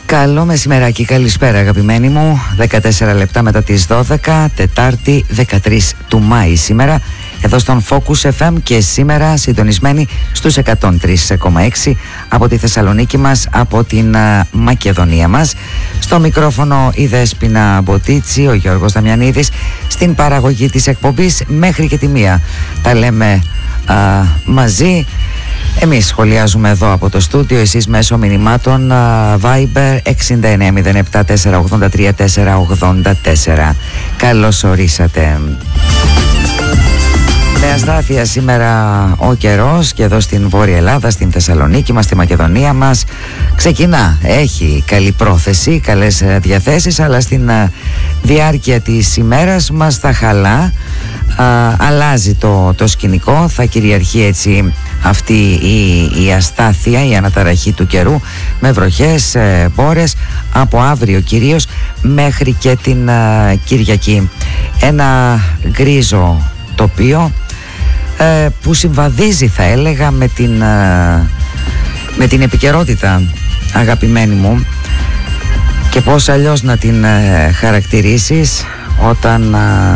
Καλό μεσημεράκι, καλησπέρα αγαπημένοι μου. 14 λεπτά μετά τις 12, Τετάρτη 13 του Μάη σήμερα, εδώ στον Focus FM και σήμερα συντονισμένοι στους 103,6 από τη Θεσσαλονίκη μας, από την Μακεδονία μας. Στο μικρόφωνο η Δέσποινα Μποτίτσι, ο Γιώργος Δαμιανίδης, στην παραγωγή της εκπομπής μέχρι και τη μία. Τα λέμε μαζί. Εμείς σχολιάζουμε εδώ από το στούντιο, εσείς μέσω μηνυμάτων Viber 6907-483-484. Καλώς ορίσατε. Με αστάθεια σήμερα ο καιρός και εδώ στην Βόρεια Ελλάδα, στην Θεσσαλονίκη μας, στη Μακεδονία μας ξεκινά, έχει καλή πρόθεση, καλές διαθέσεις, αλλά στην διάρκεια της ημέρας μας θα χαλά, αλλάζει το σκηνικό, θα κυριαρχεί έτσι αυτή η αστάθεια, η αναταραχή του καιρού, με βροχές, μπόρες από αύριο κυρίως μέχρι και την Κυριακή. Ένα γκρίζο τοπίο που συμβαδίζει, θα έλεγα, με την επικαιρότητα, αγαπημένοι μου, και πώς αλλιώς να την χαρακτηρίσεις όταν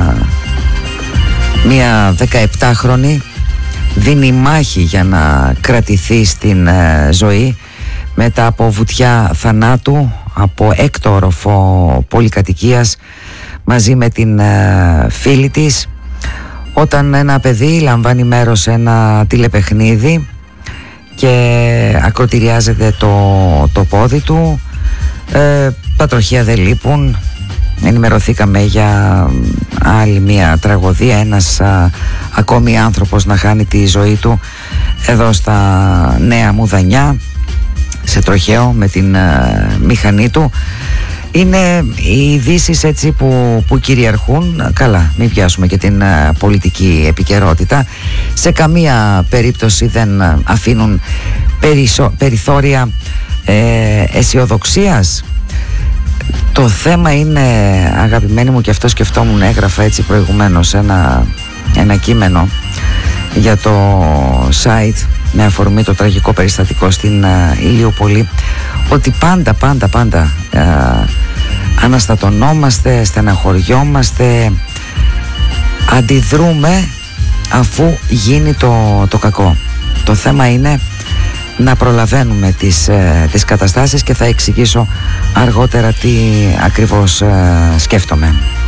μία 17χρονη δίνει μάχη για να κρατηθεί στην ζωή μετά από βουτιά θανάτου από έκτο όροφο πολυκατοικίας μαζί με την φίλη της, όταν ένα παιδί λαμβάνει μέρος σε ένα τηλεπαιχνίδι και ακροτηριάζεται το πόδι του. Τα τροχαία δεν λείπουν. Ενημερωθήκαμε για άλλη μια τραγωδία, ένας ακόμη άνθρωπος να χάνει τη ζωή του εδώ στα Νέα Μουδανιά, σε τροχαίο με την μηχανή του. Είναι οι ειδήσεις έτσι που κυριαρχούν. Καλά, μην πιάσουμε και την πολιτική επικαιρότητα. Σε καμία περίπτωση δεν αφήνουν περιθώρια αισιοδοξίας. Το θέμα είναι, αγαπημένοι μου, και αυτό σκεφτόμουν, έγραφα έτσι προηγουμένως ένα κείμενο για το site με αφορμή το τραγικό περιστατικό στην Ηλιούπολη, ότι πάντα αναστατωνόμαστε, στεναχωριόμαστε, αντιδρούμε αφού γίνει το κακό. Το θέμα είναι να προλαβαίνουμε τις καταστάσεις και θα εξηγήσω αργότερα τι ακριβώς σκέφτομαι.